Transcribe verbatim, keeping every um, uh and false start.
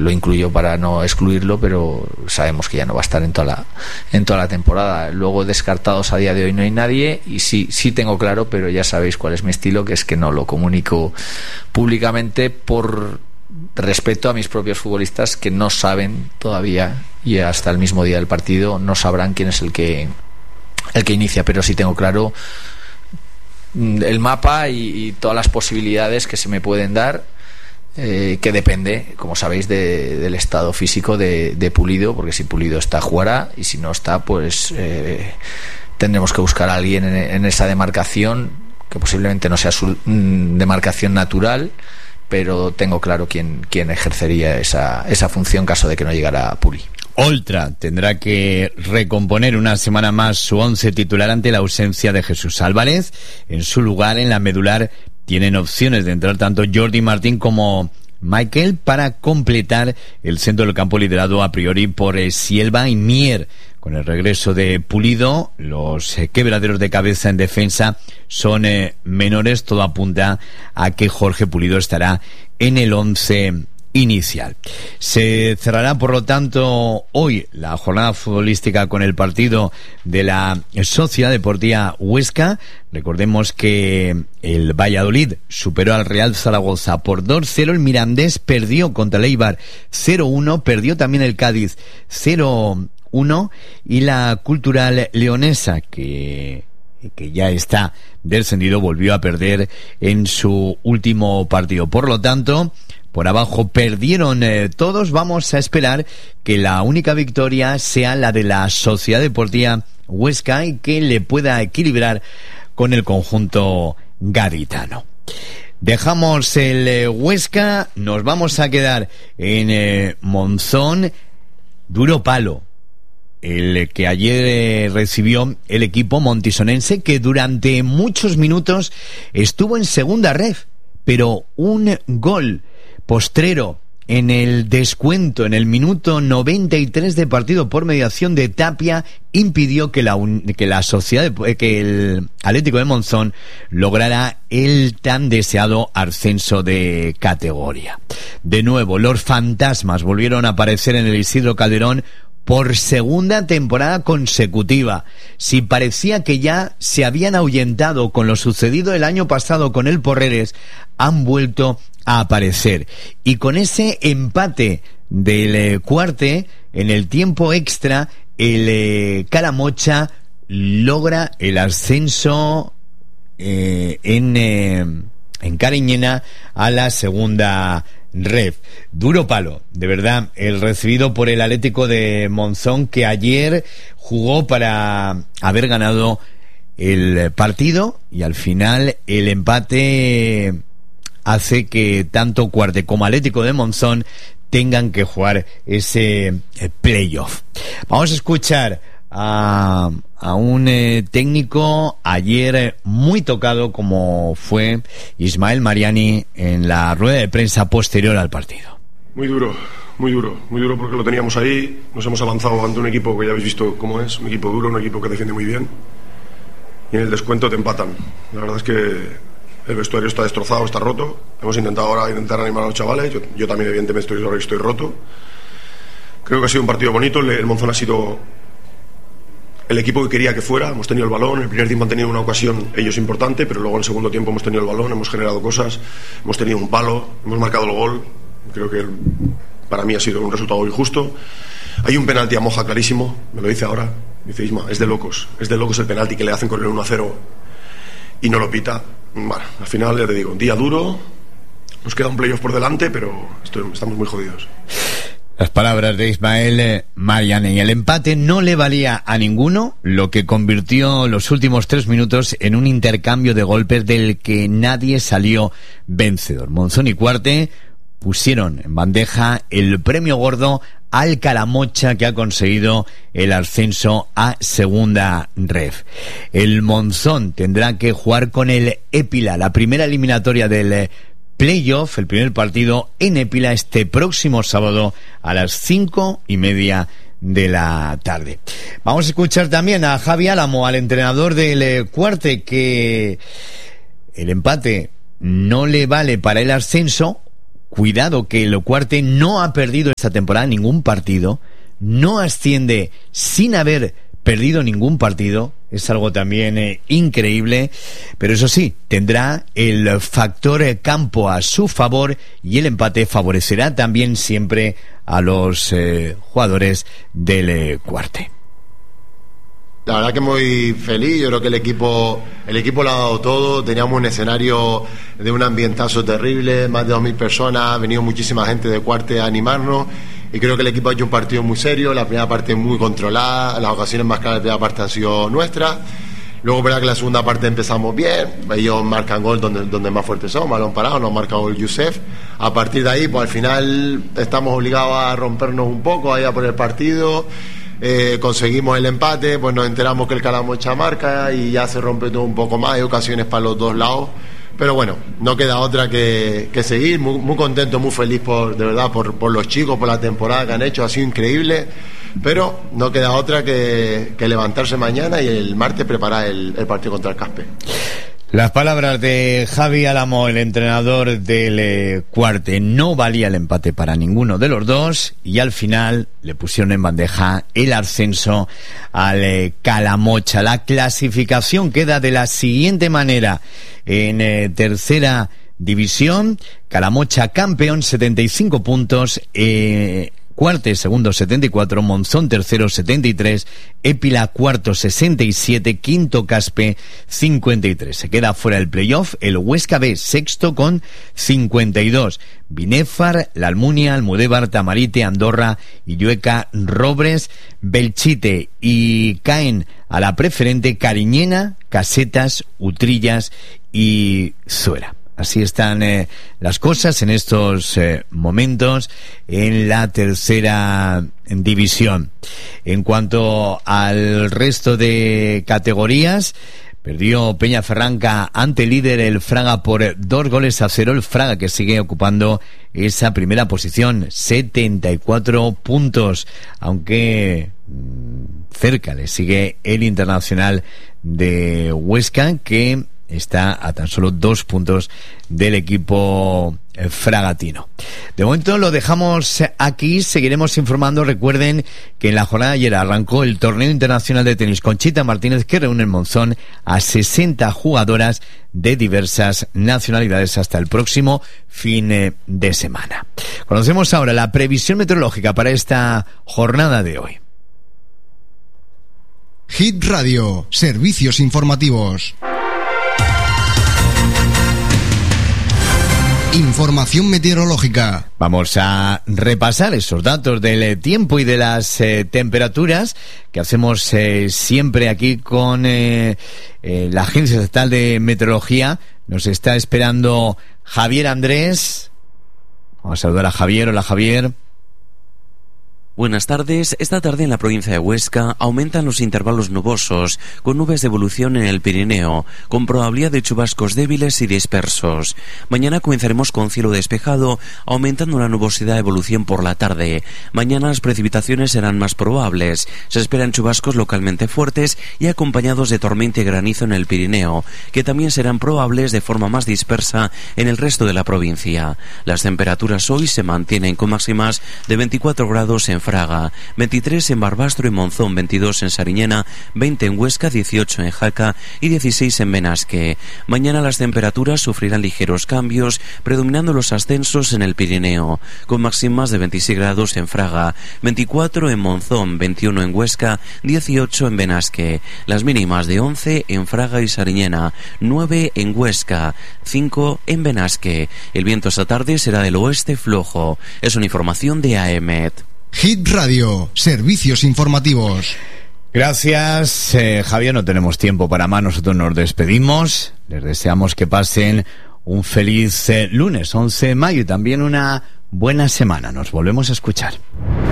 lo incluyo para no excluirlo, pero sabemos que ya no va a estar en toda la en toda la temporada. Luego, descartados a día de hoy no hay nadie, y sí sí tengo claro, pero ya sabéis cuál es mi estilo, que es que no lo comunico públicamente por respeto a mis propios futbolistas, que no saben todavía, y hasta el mismo día del partido no sabrán quién es el que el que inicia, pero sí tengo claro el mapa y, y todas las posibilidades que se me pueden dar, eh, que depende, como sabéis, de, del estado físico de, de Pulido, porque si Pulido está, jugará, y si no está, pues eh, tendremos que buscar a alguien en, en esa demarcación, que posiblemente no sea su mm, demarcación natural, pero tengo claro quién, quién ejercería esa, esa función en caso de que no llegara Puli. Oltra tendrá que recomponer una semana más su once titular ante la ausencia de Jesús Álvarez. En su lugar, en la medular, tienen opciones de entrar tanto Jordi Martín como Michael para completar el centro del campo liderado a priori por eh, Sielva y Mier. Con el regreso de Pulido, los eh, quebraderos de cabeza en defensa son eh, menores. Todo apunta a que Jorge Pulido estará en el once inicial. Se cerrará, por lo tanto, hoy la jornada futbolística con el partido de la Sociedad Deportiva Huesca. Recordemos que el Valladolid superó al Real Zaragoza por dos cero, el Mirandés perdió contra el Eibar cero uno, perdió también el Cádiz cero uno, y la Cultural Leonesa, que que ya está descendido, volvió a perder en su último partido. Por lo tanto, por abajo perdieron eh, todos. Vamos a esperar que la única victoria sea la de la Sociedad Deportiva Huesca y que le pueda equilibrar con el conjunto gaditano. Dejamos el eh, Huesca, nos vamos a quedar en eh, Monzón. Duro palo el que ayer eh, recibió el equipo montisonense, que durante muchos minutos estuvo en segunda ref, pero un gol postrero en el descuento, en el minuto noventa y tres de partido, por mediación de Tapia, impidió que la, que la sociedad, que el Atlético de Monzón lograra el tan deseado ascenso de categoría. De nuevo, los fantasmas volvieron a aparecer en el Isidro Calderón por segunda temporada consecutiva. Si parecía que ya se habían ahuyentado con lo sucedido el año pasado con el Porreres, han vuelto a aparecer. Y con ese empate del eh, Cuarte, en el tiempo extra, el eh, Calamocha logra el ascenso eh, en, eh, en Cariñena a la segunda ref. Duro palo, de verdad, el recibido por el Atlético de Monzón, que ayer jugó para haber ganado el partido, y al final el empate hace que tanto Cuarte como Atlético de Monzón tengan que jugar ese playoff. Vamos a escuchar a, a un eh, técnico ayer eh, muy tocado, como fue Ismael Mariani en la rueda de prensa posterior al partido. Muy duro, muy duro, muy duro porque lo teníamos ahí. Nos hemos avanzado ante un equipo que ya habéis visto cómo es, un equipo duro, un equipo que defiende muy bien, y en el descuento te empatan. La verdad es que el vestuario está destrozado, está roto. Hemos intentado ahora intentar animar a los chavales. Yo, yo también evidentemente estoy, ahora estoy roto. Creo que ha sido un partido bonito. El, el Monzón ha sido el equipo que quería que fuera. Hemos tenido el balón. El primer tiempo han tenido una ocasión ellos importante, pero luego en el segundo tiempo hemos tenido el balón, hemos generado cosas, hemos tenido un palo, hemos marcado el gol. Creo que el, para mí ha sido un resultado injusto. Hay un penalti a Moja clarísimo, me lo dice ahora, dice Isma, es de locos, es de locos el penalti que le hacen con el uno a cero y no lo pita. Bueno, al final ya te digo, un día duro, nos queda un playoff por delante, pero estoy, estamos muy jodidos. Las palabras de Ismael Mariani. El empate no le valía a ninguno, lo que convirtió los últimos tres minutos en un intercambio de golpes del que nadie salió vencedor. Monzón y Cuarte pusieron en bandeja el premio gordo al Calamocha, que ha conseguido el ascenso a segunda ref. El Monzón tendrá que jugar con el Épila, la primera eliminatoria del playoff, el primer partido en Épila, este próximo sábado a las cinco y media de la tarde. Vamos a escuchar también a Javi Álamo, al entrenador del Cuarte, que el empate no le vale para el ascenso. cuidado que el Cuarte no ha perdido esta temporada ningún partido, no asciende sin haber perdido ningún partido, es algo también eh, increíble, pero eso sí, tendrá el factor eh, campo a su favor y el empate favorecerá también siempre a los eh, jugadores del eh, Cuarte. La verdad que muy feliz, yo creo que el equipo el equipo lo ha dado todo, teníamos un escenario de un ambientazo terrible, más de dos mil personas, ha venido muchísima gente de Cuarte a animarnos y creo que el equipo ha hecho un partido muy serio, la primera parte muy controlada, las ocasiones más claras de la primera parte han sido nuestras, luego verdad que la segunda parte empezamos bien, ellos marcan gol donde, donde más fuertes son, balón parado, nos marca gol Youssef, a partir de ahí pues al final estamos obligados a rompernos un poco, a ir a por el partido. Eh, conseguimos el empate, pues nos enteramos que el Calamocha marca y ya se rompe todo un poco más, hay ocasiones para los dos lados, pero bueno, no queda otra que, que seguir, muy, muy contento, muy feliz por, de verdad por, por los chicos, por la temporada que han hecho, ha sido increíble, pero no queda otra que, que levantarse mañana y el martes preparar el, el partido contra el Caspe. Las palabras de Javi Álamo, el entrenador del eh, Cuarte. No valía el empate para ninguno de los dos y al final le pusieron en bandeja el ascenso al eh, Calamocha. La clasificación queda de la siguiente manera. En eh, tercera división, Calamocha campeón, setenta y cinco puntos, eh... Cuarte segundo setenta y cuatro, Monzón tercero setenta y tres, Épila cuarto sesenta y siete, quinto Caspe cincuenta y tres. Se queda fuera del playoff el Huesca B sexto con cincuenta y dos. Binéfar, La Almunia, Almudévar, Tamarite, Andorra, Illueca, Robres, Belchite y caen a la preferente Cariñena, Casetas, Utrillas y Zuera. Así están eh, las cosas en estos eh, momentos en la tercera división. En cuanto al resto de categorías, perdió Peñaferranca ante el líder el Fraga por dos goles a cero. El Fraga que sigue ocupando esa primera posición, setenta y cuatro puntos, aunque mmm, cerca le sigue el Internacional de Huesca, que está a tan solo dos puntos del equipo fragatino. De momento lo dejamos aquí, seguiremos informando. Recuerden que en la jornada de ayer arrancó el torneo internacional de tenis Conchita Martínez, que reúne en Monzón a sesenta jugadoras de diversas nacionalidades hasta el próximo fin de semana. Conocemos ahora la previsión meteorológica para esta jornada de hoy. Hit Radio, servicios informativos. Información meteorológica. Vamos a repasar esos datos del tiempo y de las eh, temperaturas que hacemos eh, siempre aquí con eh, eh, la Agencia Estatal de Meteorología. Nos está esperando Javier Andrés. Vamos a saludar a Javier. Hola, Javier. Buenas tardes. Esta tarde en la provincia de Huesca aumentan los intervalos nubosos, con nubes de evolución en el Pirineo, con probabilidad de chubascos débiles y dispersos. Mañana comenzaremos con cielo despejado, aumentando la nubosidad de evolución por la tarde. Mañana las precipitaciones serán más probables. Se esperan chubascos localmente fuertes y acompañados de tormenta y granizo en el Pirineo, que también serán probables de forma más dispersa en el resto de la provincia. Las temperaturas hoy se mantienen con máximas de veinticuatro grados en Fraga, veintitrés en Barbastro y Monzón, veintidós en Sariñena, veinte en Huesca, dieciocho en Jaca y dieciséis en Benasque. Mañana las temperaturas sufrirán ligeros cambios, predominando los ascensos en el Pirineo, con máximas de veintiséis grados en Fraga, veinticuatro en Monzón, veintiuno en Huesca, dieciocho en Benasque. Las mínimas de once en Fraga y Sariñena, nueve en Huesca, cinco en Benasque. El viento esta tarde será del oeste flojo. Es una información de A E M E T. Hit Radio, servicios informativos. Gracias, eh, Javier, no tenemos tiempo para más, nosotros nos despedimos. Les deseamos que pasen un feliz eh, lunes once de mayo y también una buena semana. Nos volvemos a escuchar.